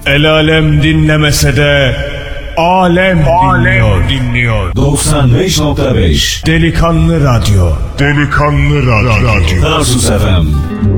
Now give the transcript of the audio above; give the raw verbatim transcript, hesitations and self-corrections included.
El alem dinlemese de alem, alem dinliyor. dinliyor. doksan beş nokta beş Delikanlı Radyo. Delikanlı Radyo. Tarsus F M.